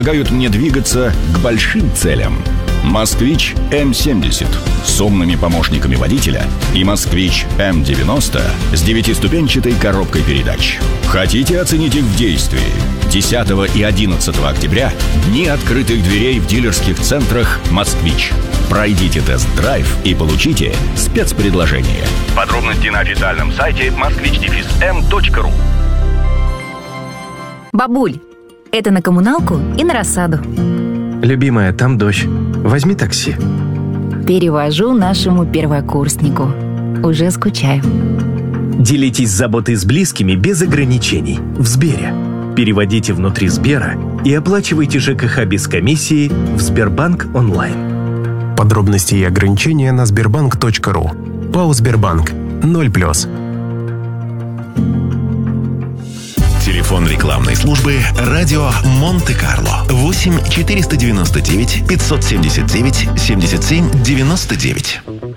помогают мне двигаться к большим целям. «Москвич М70» с умными помощниками водителя и «Москвич М90» с 9-ступенчатой коробкой передач. Хотите оценить их в действии? 10 и 11 октября – дни открытых дверей в дилерских центрах «Москвич». Пройдите тест-драйв и получите спецпредложение. Подробности на официальном сайте moskvich-m.ru. Бабуль, это на коммуналку и на рассаду. Любимая, там дождь. Возьми такси. Перевожу нашему первокурснику. Уже скучаю. Делитесь заботой с близкими без ограничений в Сбере. Переводите внутри Сбера и оплачивайте ЖКХ без комиссии в Сбербанк онлайн. Подробности и ограничения на sberbank.ru. ПАО «Сбербанк» 0+. Телефон рекламной службы «Радио Монте-Карло» 8 499 579 77 99.